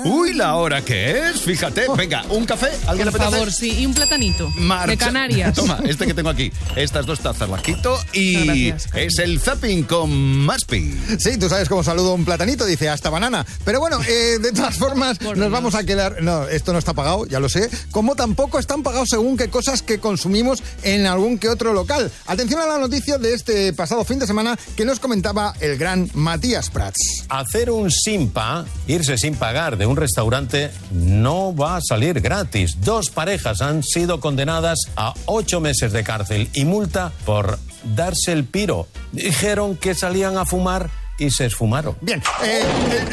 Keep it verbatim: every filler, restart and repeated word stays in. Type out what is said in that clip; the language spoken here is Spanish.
Uy, la hora que es, fíjate. Venga, ¿un café? ¿Alguien le Por apetece? favor, sí. Y un platanito. Marcha. De Canarias. Toma, este que tengo aquí. Estas dos tazas las quito y Gracias, es el zapping con Maspi. Sí, tú sabes cómo saludo un platanito, dice hasta banana. Pero bueno, eh, de todas formas, Por nos Dios. vamos a quedar... No, esto no está pagado, ya lo sé. Como tampoco están pagados según qué cosas que consumimos en algún que otro local. Atención a la noticia de este pasado fin de semana que nos comentaba el gran Matías Prats. Hacer un simpa, irse sin pagar de un restaurante, no va a salir gratis. Dos parejas han sido condenadas a ocho meses de cárcel y multa por darse el piro. Dijeron que salían a fumar y se esfumaron. Bien, eh,